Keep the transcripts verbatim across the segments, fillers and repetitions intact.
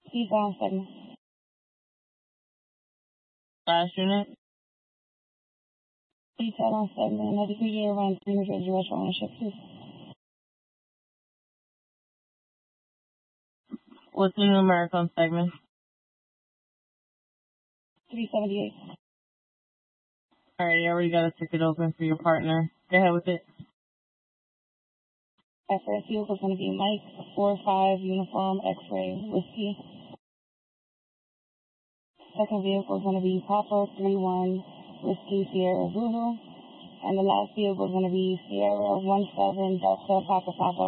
Seabound segment. Last unit. Detail on segment. Another figure around three hundred U S ownership, please. What's the numeric on segment? three seventy-eight. Alright, you already got a ticket open for your partner. Go ahead with it. Our first vehicle is going to be Mike four five Uniform X-Ray Whiskey. Second vehicle is going to be Papa three one Whiskey Sierra Zulu. And the last vehicle is going to be Sierra one seven Delta Papa Papa.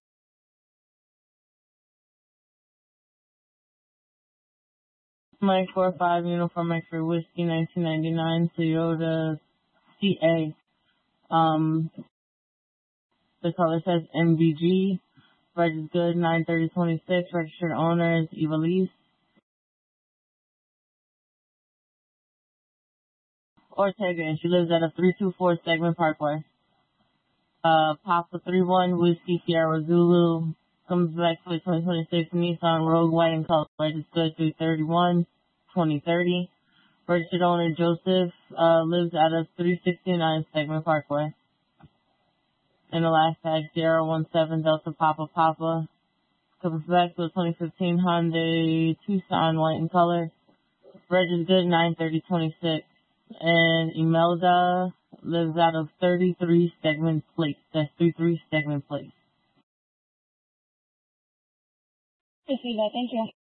Mike four five Uniform X-Ray Whiskey nineteen ninety-nine Toyota C A. Um, the color says M V G. Registered good nine thirty twenty-six. Registered owner is Evilise. Ortega, and she lives at a three two four Segment Parkway. Uh, Papa three one Whiskey Sierra Zulu. Comes back for twenty twenty-six Nissan Rogue White in color. Registered good three thirty-one twenty thirty. Registered owner Joseph, uh, lives at a three sixty-nine Segment Parkway. And the last tag, Sierra one seven Delta Papa Papa. Comes back to a twenty fifteen Hyundai Tucson white in color. Registered good nine thirty twenty-six. And Imelda lives out of thirty-three Segment Place. That's thirty-three Segment Place. I see that. Thank you.